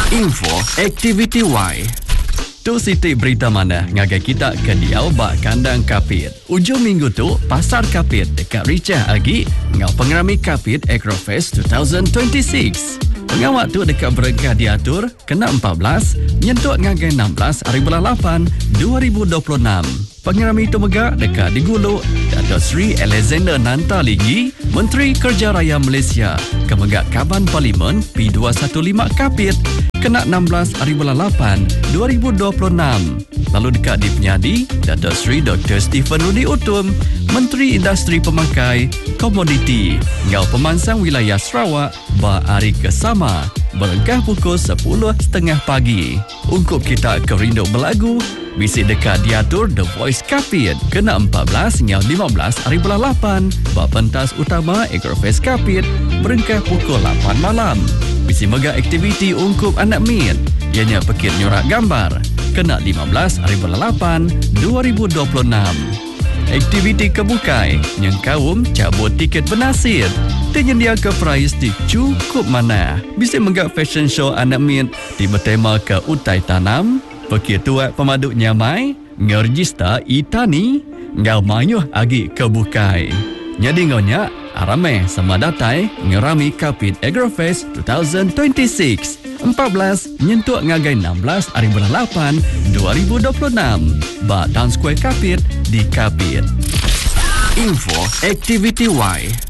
Info Aktiviti Y. Tu siti berita mana ngagai kita ke diau bak kandang kapit. Ujung minggu tu, pasar kapit dekat Richah Agi ngau pengerami kapit Agrofest 2026. Pengawak tu dekat berengkah diatur kena 14, nyentuk ngagai 16 hari bulan 8 2026. Pengerami itu megak dekat diguluk Dato' Sri Alexander Nanta Ligi, Menteri Kerja Raya Malaysia, kemegak Kaban Parlimen P215 Kapit, kena 16 hari bulan 8 2026. Lalu dekat di Penyadi, Dato' Sri Dr. Stephen Rudi Utum, Menteri Industri Pemakai Komoditi, ngau pemansang wilayah Sarawak, hari kesama, berengkah pukul 10.30 pagi. Ungkup kita ke rindu berlagu, bisik dekat diatur The Voice Kapit, kena 14 hingga 15 hari bulan 8, pentas utama Agrofest Kapit, berengkah pukul 8 malam. Bisik mega aktiviti ungkup anak mit, ianya pekit nyurak gambar, kena 15 hari bulan 8 2026. Aktiviti kebukai, yang kaum cabut tiket bernasib, tersedia ke price di cukup mana. Bisa menggak fashion show anak mit di bertema ke utai tanam, pekir tuat pemaduk nyamai, ngerjista itani, ngau mayuh agi kebukai. Jadi ngonya, arame sama datai ngerami Kapit Agrofest 2026. 14 nyentuk ngagai 16 hari bulan 8 2026. Ba Town Square Kapit di Kapit. Info Aktiviti Y.